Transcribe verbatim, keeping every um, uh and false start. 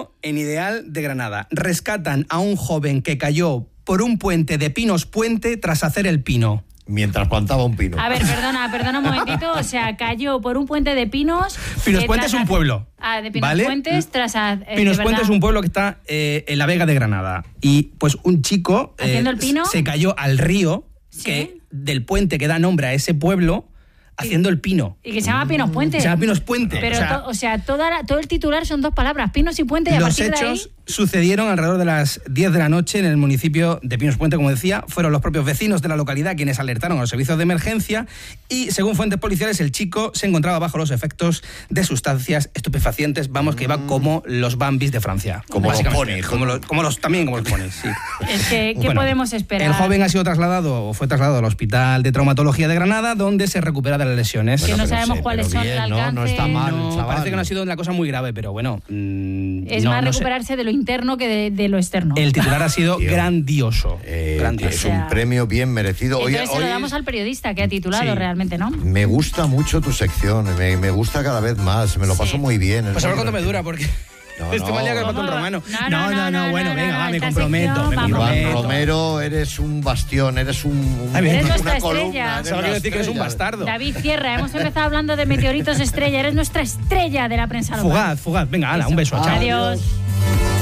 Caso en Ideal de Granada. Rescatan a un joven que cayó por un puente de Pinos Puente tras hacer el pino. Mientras plantaba un pino. A ver, perdona, perdona un momentito. O sea, cayó por un puente de pinos. Pinos eh, Puente es un pueblo. Ah, de Pinos ¿vale? Puentes tras... Eh, Pinos Puente es un pueblo que está eh, en la Vega de Granada. Y pues un chico eh, ¿Haciendo el pino? se cayó al río ¿Sí? que, del puente que da nombre a ese pueblo haciendo el pino. Y que se llama Pinos Puente. Se llama Pinos Puente. Pero, o sea, to, o sea toda la, todo el titular son dos palabras, Pinos y Puente, y a los partir de ahí... hechos sucedieron alrededor de las diez de la noche en el municipio de Pinos Puente, como decía. Fueron los propios vecinos de la localidad quienes alertaron a los servicios de emergencia y, según fuentes policiales, el chico se encontraba bajo los efectos de sustancias estupefacientes, vamos, que iba como los Bambis de Francia. Como los básicamente. ponis. Como los, como los, también como los ponis, sí. Es que, ¿qué Bueno, podemos esperar? El joven ha sido trasladado, o fue trasladado al Hospital de Traumatología de Granada, donde se recupera de las lesiones. Que no Pero sabemos sí, cuáles pero son bien, el ¿no? alcance. No está mal. No, chaval. parece que no ha sido una cosa muy grave, pero bueno. Mmm, Es no, más no sé. recuperarse de lo interno que de, de lo externo. El titular ha sido Tío. grandioso. Eh, grandioso. es O sea, un premio bien merecido. Oye, Entonces se lo hoy damos al periodista que ha titulado Sí. realmente, ¿no? me gusta mucho tu sección, me, me gusta cada vez más, me lo Sí. paso muy bien. Pues es a ver muy cuánto me divertido. dura, porque No, este no. mal día que me ¿Cómo? un romano. No, No, no, no, no, no, bueno, no, venga, no, va, me esta comprometo, sección, me vamos. Iván comprometo. Romero, eres un bastión, eres un, un- Ay, bien. Eres una nuestra columna. estrella. eres Solo la quiero decir que eres un estrella. bastardo. David Sierra, hemos empezado hablando de meteoritos estrella, eres nuestra estrella de la prensa local. Fugaz, fugaz. Venga, ala, un Eso. beso, chao. Adiós.